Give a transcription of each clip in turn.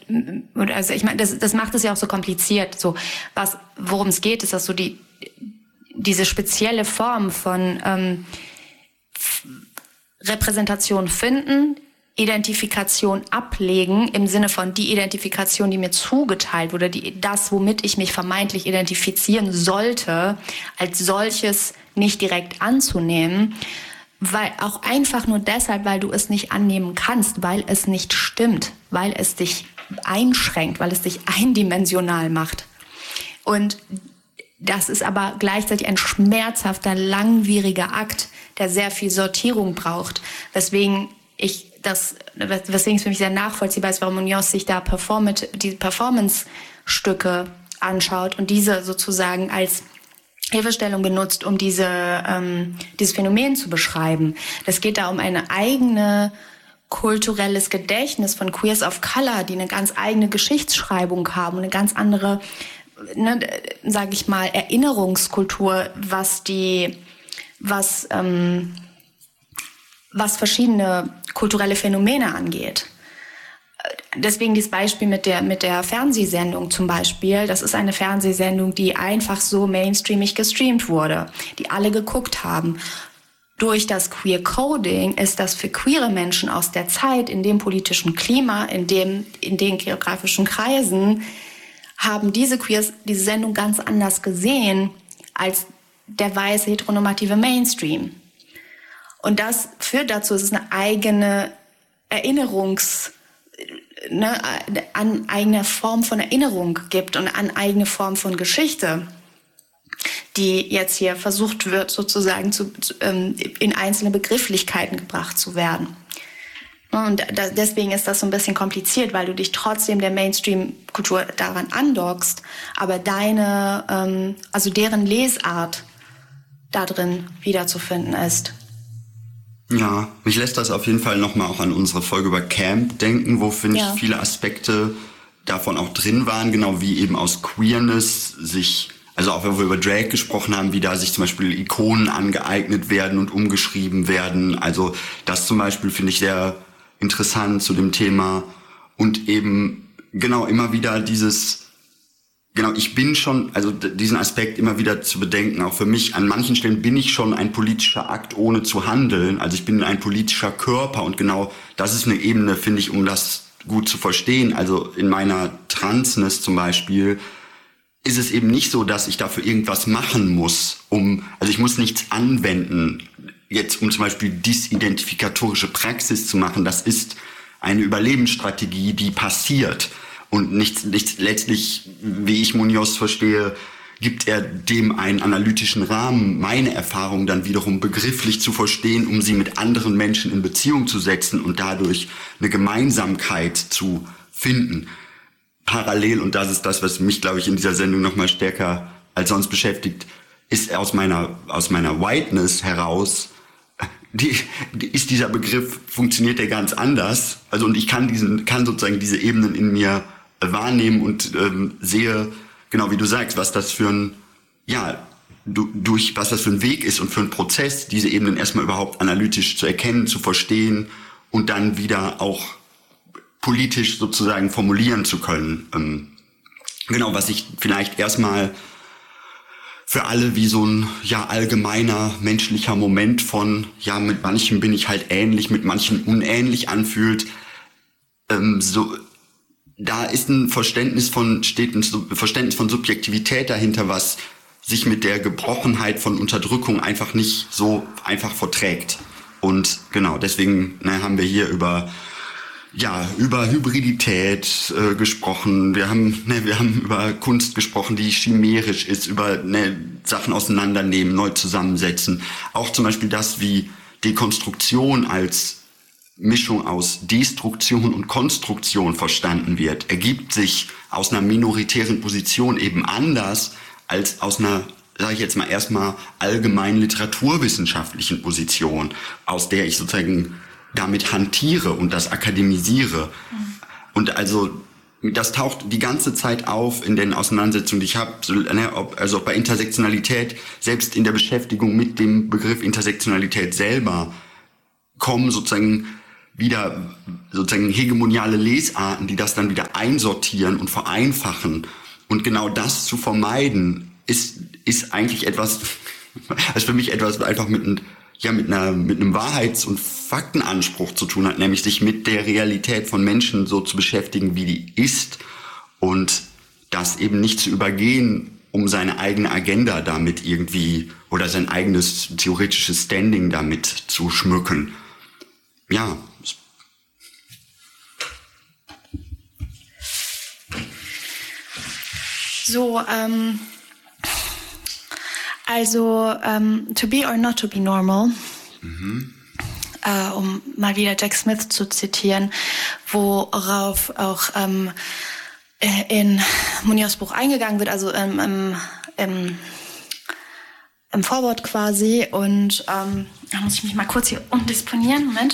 also ich meine, das macht es ja auch so kompliziert. So, worum es geht, ist, dass so diese spezielle Form von Repräsentation finden, Identifikation ablegen, im Sinne von die Identifikation, die mir zugeteilt wurde, das, womit ich mich vermeintlich identifizieren sollte, als solches nicht direkt anzunehmen, weil auch einfach nur deshalb, weil du es nicht annehmen kannst, weil es nicht stimmt, weil es dich einschränkt, weil es dich eindimensional macht. Und das ist aber gleichzeitig ein schmerzhafter, langwieriger Akt, der sehr viel Sortierung braucht, weswegen es für mich sehr nachvollziehbar ist, warum Munoz sich da die Performance-Stücke anschaut und diese sozusagen als Hilfestellung genutzt, um dieses Phänomen zu beschreiben. Es geht da um eine eigene kulturelles Gedächtnis von Queers of Color, die eine ganz eigene Geschichtsschreibung haben und eine ganz andere, sage ich mal, Erinnerungskultur, was verschiedene kulturelle Phänomene angeht. Deswegen dieses Beispiel mit der Fernsehsendung zum Beispiel. Das ist eine Fernsehsendung, die einfach so mainstreamig gestreamt wurde, die alle geguckt haben. Durch das Queer Coding ist das für queere Menschen aus der Zeit, in dem politischen Klima, in den geografischen Kreisen, haben diese Queers diese Sendung ganz anders gesehen als der weiße heteronormative Mainstream. Und das führt dazu, dass es eine eigene an eigene Form von Erinnerung gibt und an eigene Form von Geschichte, die jetzt hier versucht wird, sozusagen in einzelne Begrifflichkeiten gebracht zu werden. Und deswegen ist das so ein bisschen kompliziert, weil du dich trotzdem der Mainstream-Kultur daran andockst, aber deren Lesart da drin wiederzufinden ist. Ja, mich lässt das auf jeden Fall nochmal auch an unsere Folge über Camp denken, wo, finde ich, viele Aspekte davon auch drin waren, genau wie eben aus Queerness also auch wenn wir über Drag gesprochen haben, wie da sich zum Beispiel Ikonen angeeignet werden und umgeschrieben werden. Also das zum Beispiel finde ich sehr interessant zu dem Thema. Und eben genau immer wieder ich bin schon, also diesen Aspekt immer wieder zu bedenken, auch für mich, an manchen Stellen bin ich schon ein politischer Akt, ohne zu handeln. Also ich bin ein politischer Körper und genau das ist eine Ebene, finde ich, um das gut zu verstehen. Also in meiner Transness zum Beispiel ist es eben nicht so, dass ich dafür irgendwas machen muss, also ich muss nichts anwenden, jetzt um zum Beispiel disidentifikatorische Praxis zu machen. Das ist eine Überlebensstrategie, die passiert. Und nichts letztlich, wie ich Munoz verstehe, gibt er dem einen analytischen Rahmen, meine Erfahrung dann wiederum begrifflich zu verstehen, um sie mit anderen Menschen in Beziehung zu setzen und dadurch eine Gemeinsamkeit zu finden. Parallel, und das ist das, was mich, glaube ich, in dieser Sendung nochmal stärker als sonst beschäftigt, ist aus meiner Whiteness heraus, ist dieser Begriff, funktioniert der ganz anders. Also, und ich kann sozusagen diese Ebenen in mir wahrnehmen und sehe, genau wie du sagst, was das für ein Weg ist und für einen Prozess, diese Ebenen erstmal überhaupt analytisch zu erkennen, zu verstehen und dann wieder auch politisch sozusagen formulieren zu können. Genau, was ich vielleicht erstmal für alle wie so ein allgemeiner menschlicher Moment von, mit manchen bin ich halt ähnlich, mit manchen unähnlich anfühlt, da ist ein Verständnis von Subjektivität dahinter, was sich mit der Gebrochenheit von Unterdrückung einfach nicht so einfach verträgt. Und genau, deswegen haben wir hier über Hybridität gesprochen. Wir haben über Kunst gesprochen, die chimärisch ist, über Sachen auseinandernehmen, neu zusammensetzen. Auch zum Beispiel das, wie Dekonstruktion als Mischung aus Destruktion und Konstruktion verstanden wird, ergibt sich aus einer minoritären Position eben anders als aus einer, sage ich jetzt mal, erstmal allgemein literaturwissenschaftlichen Position, aus der ich sozusagen damit hantiere und das akademisiere. Und also das taucht die ganze Zeit auf in den Auseinandersetzungen, die ich habe, also bei Intersektionalität, selbst in der Beschäftigung mit dem Begriff Intersektionalität selber, kommen sozusagen wieder sozusagen hegemoniale Lesarten, die das dann wieder einsortieren und vereinfachen. Und genau das zu vermeiden, ist eigentlich etwas, also für mich etwas einfach mit einem Wahrheits- und Faktenanspruch zu tun hat, nämlich sich mit der Realität von Menschen so zu beschäftigen, wie die ist und das eben nicht zu übergehen, um seine eigene Agenda damit irgendwie oder sein eigenes theoretisches Standing damit zu schmücken. Ja. So, to be or not to be normal, um mal wieder Jack Smith zu zitieren, worauf auch in Munoz Buch eingegangen wird, also im Vorwort quasi. Und da muss ich mich mal kurz hier umdisponieren. Moment.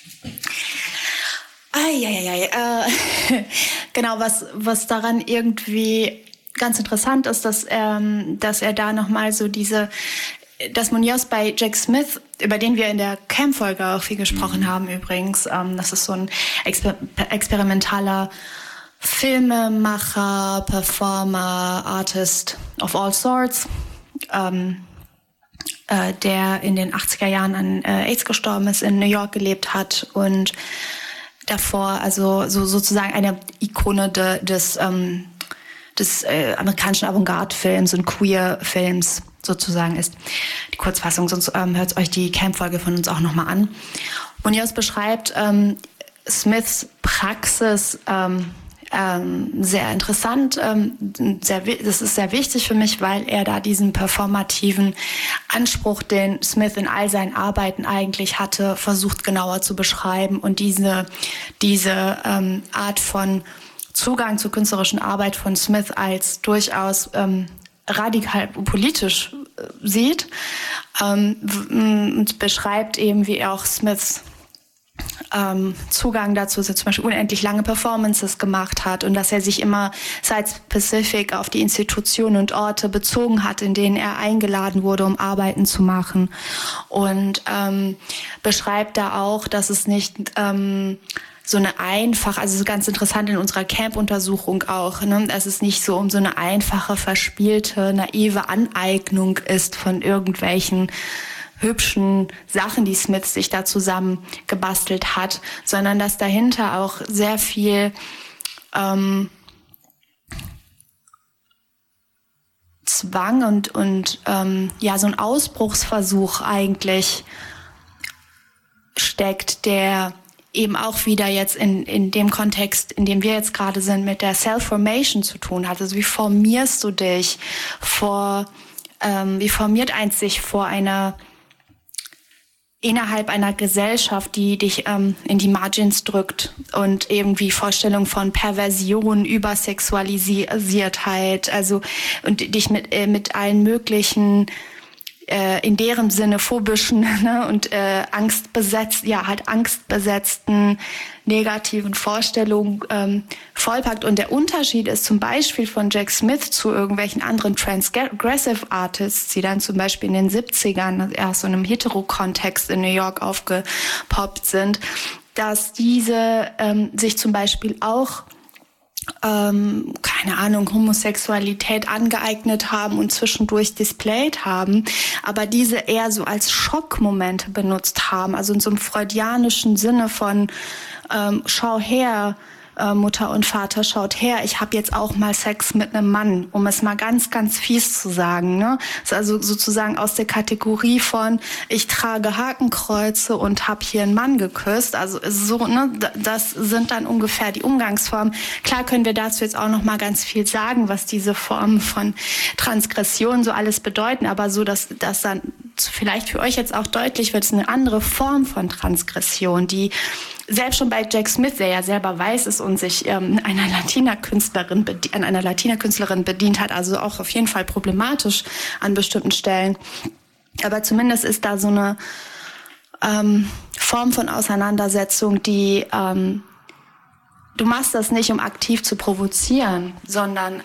Genau, was daran irgendwie ganz interessant ist, dass er da nochmal so dass Munoz bei Jack Smith, über den wir in der Camp-Folge auch viel gesprochen haben übrigens, das ist so ein experimentaler Filmemacher, Performer, Artist of all sorts, der in den 80er Jahren an AIDS gestorben ist, in New York gelebt hat und davor also so sozusagen eine Ikone des amerikanischen Avantgarde-Films und Queer-Films sozusagen ist. Die Kurzfassung, sonst hört euch die Camp-Folge von uns auch nochmal an. Munoz beschreibt Smiths Praxis sehr interessant. Das ist sehr wichtig für mich, weil er da diesen performativen Anspruch, den Smith in all seinen Arbeiten eigentlich hatte, versucht genauer zu beschreiben und diese Art von Zugang zur künstlerischen Arbeit von Smith als durchaus radikal politisch sieht und beschreibt eben, wie er auch Smiths Zugang dazu, dass er zum Beispiel unendlich lange Performances gemacht hat und dass er sich immer site-specific auf die Institutionen und Orte bezogen hat, in denen er eingeladen wurde, um Arbeiten zu machen. Und beschreibt da auch, dass es nicht so eine also ganz interessant in unserer Camp-Untersuchung auch, ne, dass es nicht so um so eine einfache, verspielte, naive Aneignung ist von irgendwelchen hübschen Sachen, die Smith sich da zusammen gebastelt hat, sondern dass dahinter auch sehr viel Zwang und so ein Ausbruchsversuch eigentlich steckt, der eben auch wieder jetzt in dem Kontext, in dem wir jetzt gerade sind, mit der Self-Formation zu tun hat. Also wie formierst du dich wie formiert eins sich innerhalb einer Gesellschaft, die dich in die Margins drückt und irgendwie Vorstellung von Perversion, Übersexualisiertheit, also und dich mit allen möglichen in deren Sinne phobischen und angstbesetzten negativen Vorstellungen vollpackt. Und der Unterschied ist zum Beispiel von Jack Smith zu irgendwelchen anderen Transgressive Artists, die dann zum Beispiel in den 70ern aus so einem Hetero-Kontext in New York aufgepoppt sind, dass diese sich zum Beispiel auch Homosexualität angeeignet haben und zwischendurch displayed haben, aber diese eher so als Schockmomente benutzt haben, also in so einem freudianischen Sinne von schau her, Mutter und Vater, schaut her, ich habe jetzt auch mal Sex mit einem Mann, um es mal ganz, ganz fies zu sagen. Ne? Das ist also sozusagen aus der Kategorie von ich trage Hakenkreuze und habe hier einen Mann geküsst. Also so, ne, das sind dann ungefähr die Umgangsformen. Klar können wir dazu jetzt auch noch mal ganz viel sagen, was diese Formen von Transgression so alles bedeuten, aber so, dass das dann vielleicht für euch jetzt auch deutlich wird, ist eine andere Form von Transgression, die selbst schon bei Jack Smith, der ja selber weiß ist und sich an einer Latina-Künstlerin bedient hat, also auch auf jeden Fall problematisch an bestimmten Stellen. Aber zumindest ist da so eine Form von Auseinandersetzung, die du machst das nicht, um aktiv zu provozieren, sondern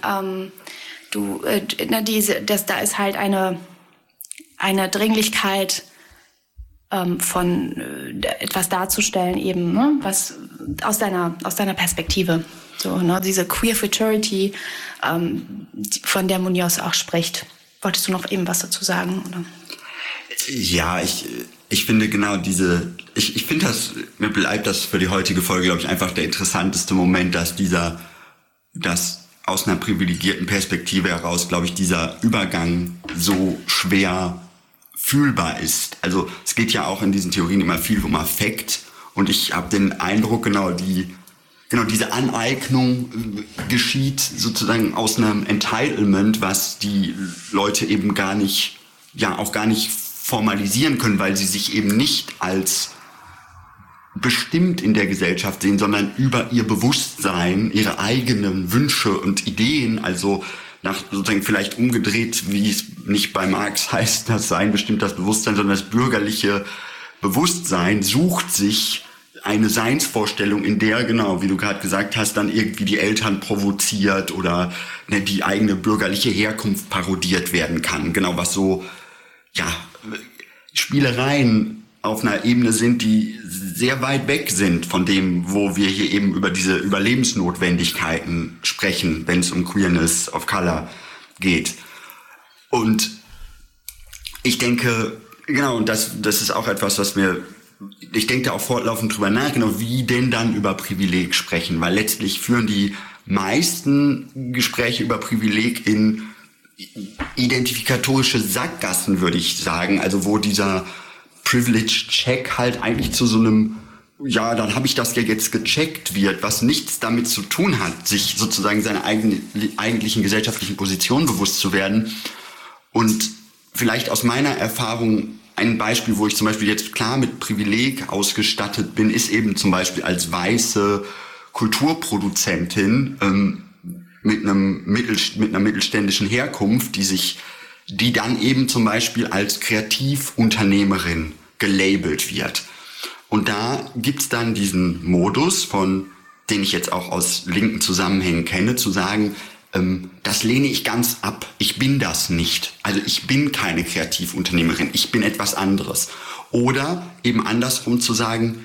da ist halt eine Dringlichkeit von etwas darzustellen, eben, ne, was aus deiner Perspektive. So, ne, diese Queer Futurity, von der Munoz auch spricht. Wolltest du noch eben was dazu sagen? Oder? Ja, ich finde genau ich finde mir bleibt das für die heutige Folge, glaube ich, einfach der interessanteste Moment, dass aus einer privilegierten Perspektive heraus, glaube ich, dieser Übergang so schwer fühlbar ist. Also es geht ja auch in diesen Theorien immer viel um Affekt und ich habe den Eindruck, diese Aneignung geschieht sozusagen aus einem Entitlement, was die Leute eben gar nicht formalisieren können, weil sie sich eben nicht als bestimmt in der Gesellschaft sehen, sondern über ihr Bewusstsein, ihre eigenen Wünsche und Ideen, also nach sozusagen vielleicht umgedreht, wie es nicht bei Marx heißt, das Sein bestimmt das Bewusstsein, sondern das bürgerliche Bewusstsein sucht sich eine Seinsvorstellung, in der, genau, wie du gerade gesagt hast, dann irgendwie die Eltern provoziert oder die eigene bürgerliche Herkunft parodiert werden kann. Genau, was so, Spielereien auf einer Ebene sind, die sehr weit weg sind von dem, wo wir hier eben über diese Überlebensnotwendigkeiten sprechen, wenn es um Queerness of Color geht. Und ich denke, genau, und das ist auch etwas, ich denke da auch fortlaufend drüber nach, genau, wie denn dann über Privileg sprechen, weil letztlich führen die meisten Gespräche über Privileg in identifikatorische Sackgassen, würde ich sagen, also wo dieser Privilege-Check halt eigentlich zu so einem, dann habe ich das ja jetzt gecheckt wird, was nichts damit zu tun hat, sich sozusagen seiner eigentlichen gesellschaftlichen Position bewusst zu werden. Und vielleicht aus meiner Erfahrung ein Beispiel, wo ich zum Beispiel jetzt klar mit Privileg ausgestattet bin, ist eben zum Beispiel als weiße Kulturproduzentin mit einer mittelständischen Herkunft, die dann eben zum Beispiel als Kreativunternehmerin gelabelt wird. Und da gibt's dann diesen Modus, den ich jetzt auch aus linken Zusammenhängen kenne, zu sagen, das lehne ich ganz ab. Ich bin das nicht. Also ich bin keine Kreativunternehmerin. Ich bin etwas anderes. Oder eben andersrum zu sagen,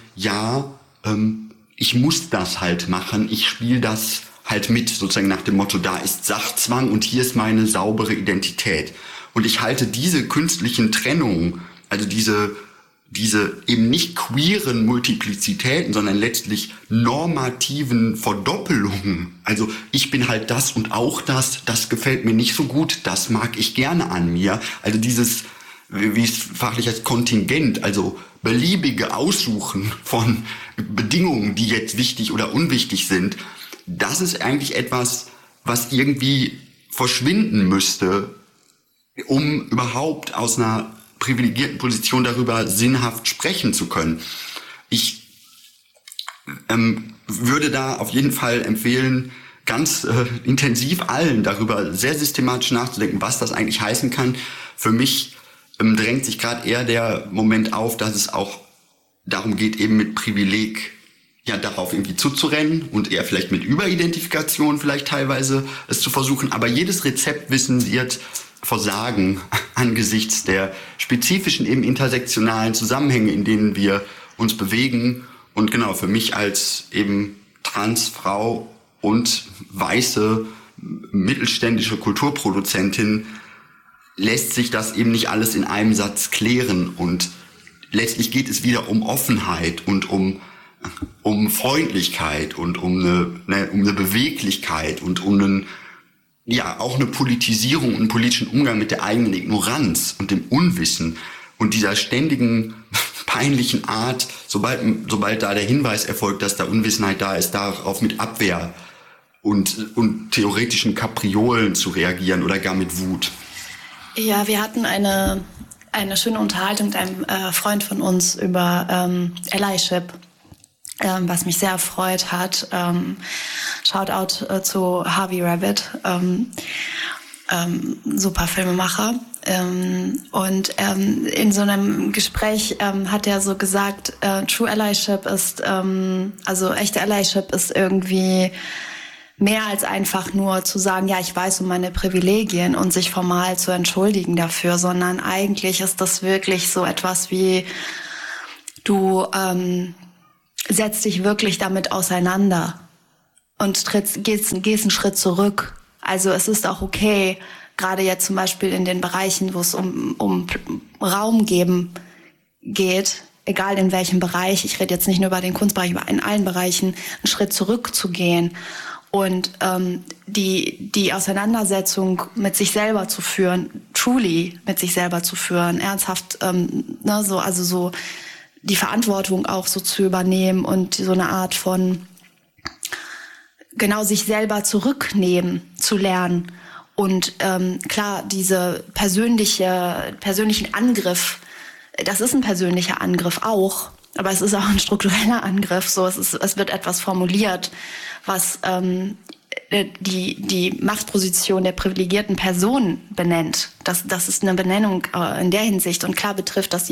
ich muss das halt machen. Ich spiele das halt mit, sozusagen nach dem Motto, da ist Sachzwang und hier ist meine saubere Identität. Und ich halte diese künstlichen Trennungen, also diese eben nicht queeren Multiplizitäten, sondern letztlich normativen Verdoppelungen. Also ich bin halt das und auch das gefällt mir nicht so gut, das mag ich gerne an mir. Also dieses, wie es fachlich heißt, Kontingent, also beliebige Aussuchen von Bedingungen, die jetzt wichtig oder unwichtig sind, das ist eigentlich etwas, was irgendwie verschwinden müsste, um überhaupt aus einer privilegierten Position darüber sinnhaft sprechen zu können. Ich würde da auf jeden Fall empfehlen, ganz intensiv allen darüber sehr systematisch nachzudenken, was das eigentlich heißen kann. Für mich drängt sich gerade eher der Moment auf, dass es auch darum geht, eben mit Privileg darauf irgendwie zuzurennen und eher vielleicht mit Überidentifikation vielleicht teilweise es zu versuchen. Aber jedes Rezeptwissen wird versagen angesichts der spezifischen, eben intersektionalen Zusammenhänge, in denen wir uns bewegen. Und genau, für mich als eben Transfrau und weiße mittelständische Kulturproduzentin lässt sich das eben nicht alles in einem Satz klären. Und letztlich geht es wieder um Offenheit und um Freundlichkeit und um eine Beweglichkeit und um auch eine Politisierung und einen politischen Umgang mit der eigenen Ignoranz und dem Unwissen und dieser ständigen peinlichen Art, sobald da der Hinweis erfolgt, dass da Unwissenheit da ist, darauf mit Abwehr und theoretischen Kapriolen zu reagieren oder gar mit Wut. Ja, wir hatten eine schöne Unterhaltung mit einem Freund von uns über Allyship, was mich sehr erfreut hat. Shoutout zu Harvey Rabbit, super Filmemacher. Und in so einem Gespräch hat er so gesagt, True Allyship ist, also echte Allyship ist irgendwie mehr als einfach nur zu sagen, ja, ich weiß um meine Privilegien und sich formal zu entschuldigen dafür, sondern eigentlich ist das wirklich so etwas wie du setzt dich wirklich damit auseinander und gehst einen Schritt zurück. Also es ist auch okay, gerade jetzt zum Beispiel in den Bereichen, wo es um Raum geben geht, egal in welchem Bereich, ich rede jetzt nicht nur über den Kunstbereich, aber in allen Bereichen, einen Schritt zurückzugehen und die Auseinandersetzung mit sich selber zu führen, truly mit sich selber zu führen, ernsthaft, so die Verantwortung auch so zu übernehmen und so eine Art von genau sich selber zurücknehmen zu lernen. Und klar, diese persönlichen Angriff, das ist ein persönlicher Angriff auch, aber es ist auch ein struktureller Angriff. So, es wird etwas formuliert, was die Machtposition der privilegierten Person benennt. Das ist eine Benennung in der Hinsicht. Und klar betrifft das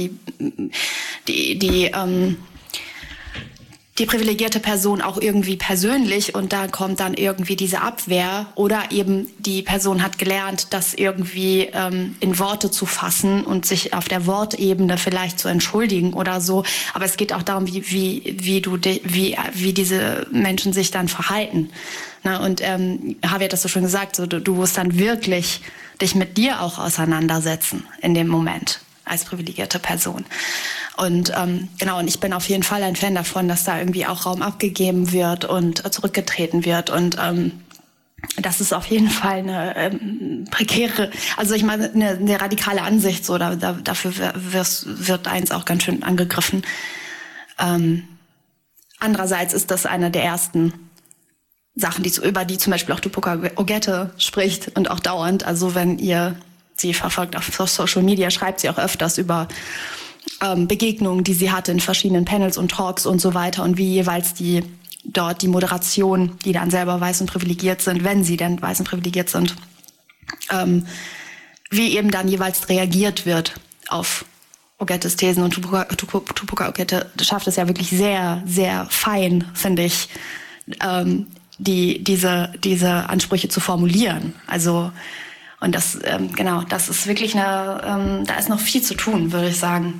die privilegierte Person auch irgendwie persönlich und da kommt dann irgendwie diese Abwehr oder eben die Person hat gelernt, das irgendwie in Worte zu fassen und sich auf der Wortebene vielleicht zu entschuldigen oder so. Aber es geht auch darum, wie diese Menschen sich dann verhalten. Na, und Javier hat das so schon gesagt, so, du musst dann wirklich dich mit dir auch auseinandersetzen in dem Moment als privilegierte Person. Und genau, und ich bin auf jeden Fall ein Fan davon, dass da irgendwie auch Raum abgegeben wird und zurückgetreten wird. Und das ist auf jeden Fall eine prekäre, also ich meine, eine radikale Ansicht, so dafür wird eins auch ganz schön angegriffen. Andererseits ist das eine der ersten Sachen, über die zum Beispiel auch Tupoka Ogette spricht und auch dauernd. Also wenn ihr sie verfolgt auf Social Media, schreibt sie auch öfters über Begegnungen, die sie hatte in verschiedenen Panels und Talks und so weiter und wie jeweils die Moderation, die dann selber weiß und privilegiert sind, wenn sie denn weiß und privilegiert sind, wie eben dann jeweils reagiert wird auf Ogettes Thesen. Und Tupoka Ogette schafft es ja wirklich sehr, sehr fein, finde ich, diese Ansprüche zu formulieren. Also und das, das ist wirklich da ist noch viel zu tun, würde ich sagen.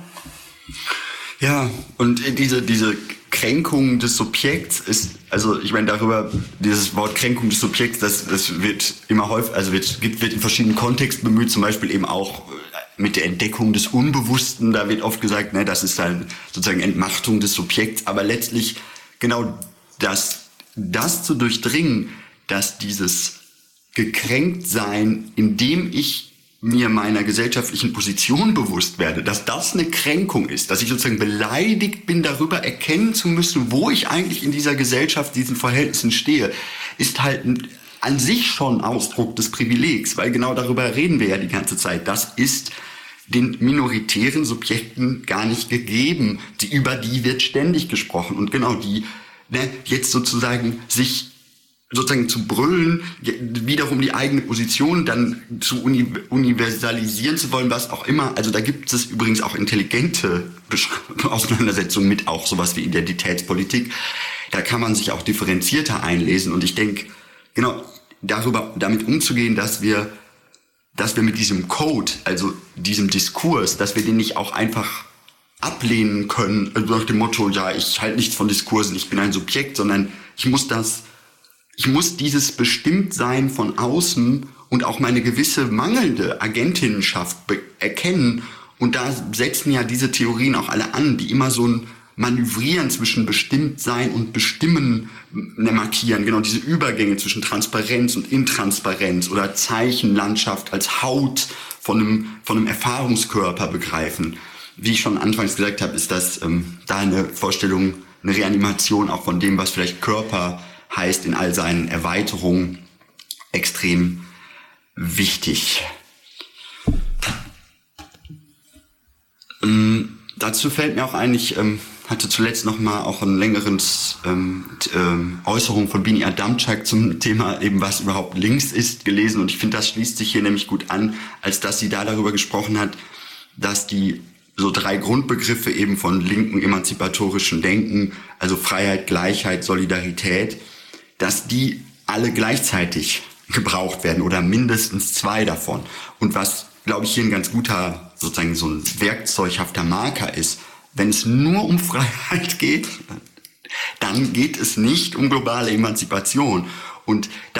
Ja, und diese Kränkung des Subjekts ist, also ich meine dieses Wort Kränkung des Subjekts, das wird immer häufig, also wird in verschiedenen Kontexten bemüht, zum Beispiel eben auch mit der Entdeckung des Unbewussten, da wird oft gesagt, ne, das ist dann sozusagen Entmachtung des Subjekts, aber letztlich genau das zu durchdringen, dass dieses gekränkt sein, indem ich mir meiner gesellschaftlichen Position bewusst werde, dass das eine Kränkung ist, dass ich sozusagen beleidigt bin, darüber erkennen zu müssen, wo ich eigentlich in dieser Gesellschaft, diesen Verhältnissen stehe, ist halt an sich schon Ausdruck des Privilegs, weil genau darüber reden wir ja die ganze Zeit. Das ist den minoritären Subjekten gar nicht gegeben. Über die wird ständig gesprochen und genau jetzt sozusagen sich sozusagen zu brüllen, wiederum die eigene Position dann zu universalisieren zu wollen, was auch immer. Also da gibt es übrigens auch intelligente Auseinandersetzungen mit auch sowas wie Identitätspolitik. Da kann man sich auch differenzierter einlesen. Und ich denke, genau, damit umzugehen, dass wir mit diesem Code, also diesem Diskurs, dass wir den nicht auch einfach ablehnen können, also nach dem Motto, ja, ich halte nichts von Diskursen, ich bin ein Subjekt, sondern ich muss dieses Bestimmtsein von außen und auch meine gewisse mangelnde Agentinnenschaft erkennen. Und da setzen ja diese Theorien auch alle an, die immer so ein Manövrieren zwischen Bestimmtsein und Bestimmen markieren. Genau diese Übergänge zwischen Transparenz und Intransparenz oder Zeichenlandschaft als Haut von einem Erfahrungskörper begreifen. Wie ich schon anfangs gesagt habe, ist das da eine Vorstellung, eine Reanimation auch von dem, was vielleicht Körper heißt in all seinen Erweiterungen, extrem wichtig. Dazu fällt mir auch ein, ich hatte zuletzt noch mal auch ein längeres Äußerung von Bini Adamczak zum Thema eben, was überhaupt links ist, gelesen. Und ich finde, das schließt sich hier nämlich gut an, als dass sie da darüber gesprochen hat, dass die so 3 Grundbegriffe eben von linken emanzipatorischen Denken, also Freiheit, Gleichheit, Solidarität, dass die alle gleichzeitig gebraucht werden oder mindestens 2 davon. Und was, glaube ich, hier ein ganz guter, sozusagen so ein werkzeughafter Marker ist, wenn es nur um Freiheit geht, dann geht es nicht um globale Emanzipation. Und